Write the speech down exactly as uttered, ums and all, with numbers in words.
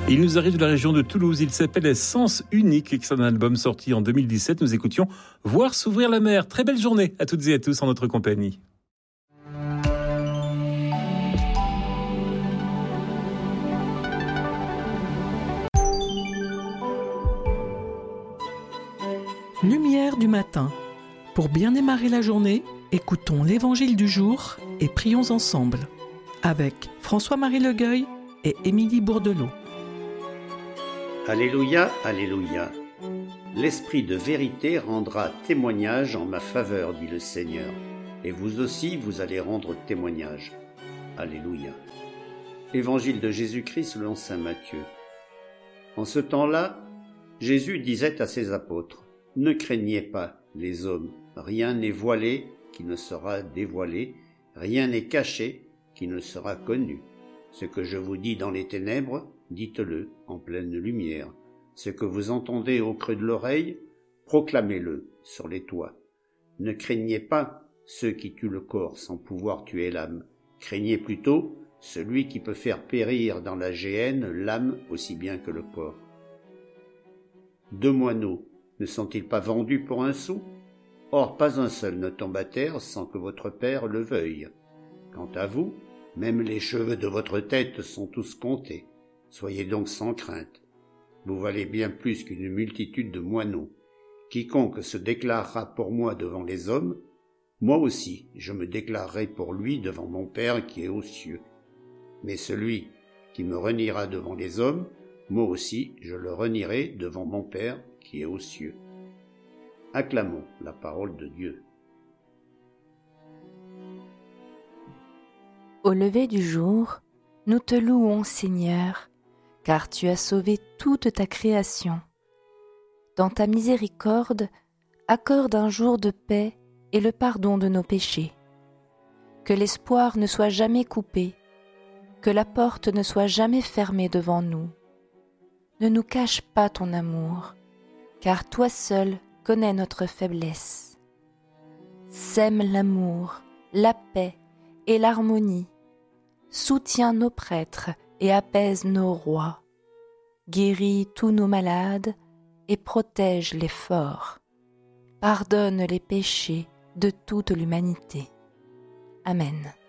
Il nous arrive de la région de Toulouse, il s'appelle Sens Unique, c'est un album sorti en deux mille dix-sept. Nous écoutions Voir s'ouvrir la mer. Très belle journée à toutes et à tous en notre compagnie. Lumière du matin. Pour bien démarrer la journée, écoutons l'Évangile du jour et prions ensemble avec François-Marie Legueuil et Émilie Bourdelot. Alléluia, Alléluia. L'Esprit de vérité rendra témoignage en ma faveur, dit le Seigneur, et vous aussi vous allez rendre témoignage. Alléluia. Évangile de Jésus-Christ selon saint Matthieu. En ce temps-là, Jésus disait à ses apôtres, « Ne craignez pas les hommes, rien n'est voilé qui ne sera dévoilé, rien n'est caché qui ne sera connu. Ce que je vous dis dans les ténèbres, dites-le en pleine lumière. Ce que vous entendez au creux de l'oreille, proclamez-le sur les toits. Ne craignez pas ceux qui tuent le corps sans pouvoir tuer l'âme. Craignez plutôt celui qui peut faire périr dans la géhenne l'âme aussi bien que le corps. Deux moineaux ne sont-ils pas vendus pour un sou? Or pas un seul ne tombe à terre sans que votre Père le veuille. Quant à vous, même les cheveux de votre tête sont tous comptés. Soyez donc sans crainte. Vous valez bien plus qu'une multitude de moineaux. Quiconque se déclarera pour moi devant les hommes, moi aussi je me déclarerai pour lui devant mon Père qui est aux cieux. Mais celui qui me reniera devant les hommes, moi aussi je le renierai devant mon Père qui est aux cieux. Acclamons la parole de Dieu. Au lever du jour, nous te louons, Seigneur, car tu as sauvé toute ta création. Dans ta miséricorde, accorde un jour de paix et le pardon de nos péchés. Que l'espoir ne soit jamais coupé, que la porte ne soit jamais fermée devant nous. Ne nous cache pas ton amour, car toi seul connais notre faiblesse. Sème l'amour, la paix et l'harmonie. Soutiens nos prêtres et apaise nos rois. Guéris tous nos malades et protège les forts. Pardonne les péchés de toute l'humanité. Amen.